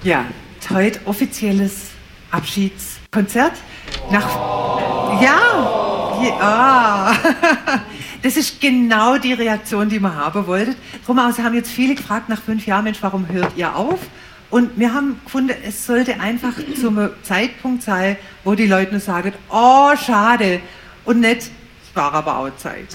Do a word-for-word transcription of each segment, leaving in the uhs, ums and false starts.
Ja, heute offizielles Abschiedskonzert. Nach, ja, ja, das ist genau die Reaktion, die wir haben wollten. Drum aus haben jetzt viele gefragt nach fünf Jahren, Mensch, warum hört ihr auf? Und wir haben gefunden, es sollte einfach zum Zeitpunkt sein, wo die Leute nur sagen, oh, schade, und nicht, es war aber auch Zeit.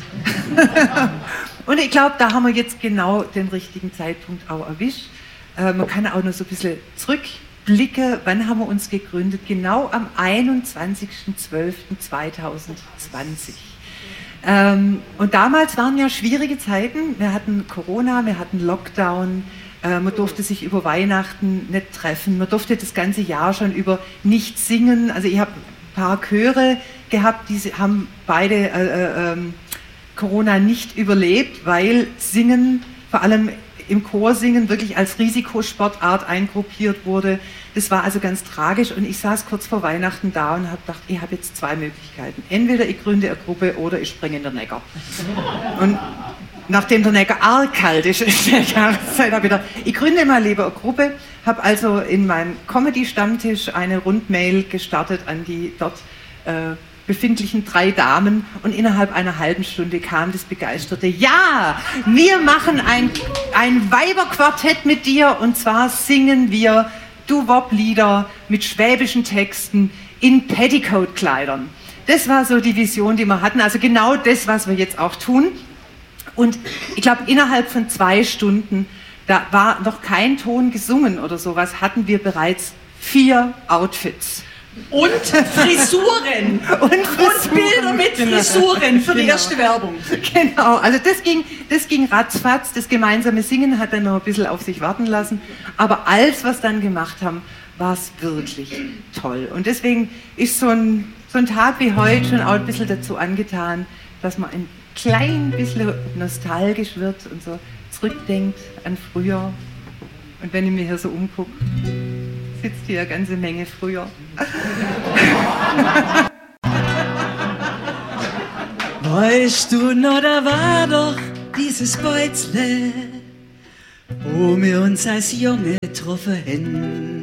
Und ich glaube, da haben wir jetzt genau den richtigen Zeitpunkt auch erwischt. Äh, man kann auch noch so ein bisschen zurückblicken, wann haben wir uns gegründet? Genau am einundzwanzigsten zwölften zweitausendzwanzig. Ähm, und damals waren ja schwierige Zeiten. Wir hatten Corona, wir hatten Lockdown, äh, man durfte sich über Weihnachten nicht treffen, man durfte das ganze Jahr schon über nicht singen. Also ich habe ein paar Chöre gehabt, die haben beide äh, äh, Corona nicht überlebt, weil Singen, vor allem im Chorsingen, wirklich als Risikosportart eingruppiert wurde. Das war also ganz tragisch und ich saß kurz vor Weihnachten da und habe gedacht, ich habe jetzt zwei Möglichkeiten. Entweder ich gründe eine Gruppe oder ich springe in den Neckar. Und nachdem der Neckar arg kalt ist, in der Jahreszeit habe ich gedacht, ich gründe mal lieber eine Gruppe, habe also in meinem Comedy-Stammtisch eine Rundmail gestartet an die dort äh, befindlichen drei Damen und innerhalb einer halben Stunde kam das begeisterte Ja, wir machen ein, ein Weiberquartett mit dir und zwar singen wir Doo-Wop-Lieder mit schwäbischen Texten in Petticoat-Kleidern. Das war so die Vision, die wir hatten, also genau das, was wir jetzt auch tun. Und ich glaube, innerhalb von zwei Stunden, da war noch kein Ton gesungen oder sowas, hatten wir bereits vier Outfits. Und Frisuren. Und, Frisuren. Und Bilder mit Frisuren für die genau. erste Werbung. Genau, also das ging, das ging ratzfatz. Das gemeinsame Singen hat dann noch ein bisschen auf sich warten lassen. Aber alles, was wir dann gemacht haben, war es wirklich toll. Und deswegen ist so ein, so ein Tag wie heute schon auch ein bisschen dazu angetan, dass man ein klein bisschen nostalgisch wird und so zurückdenkt an früher. Und wenn ich mir hier so umgucke, sitzt hier eine ganze Menge früher. Weißt du noch, da war doch dieses Beuzle, wo wir uns als Junge getroffen haben.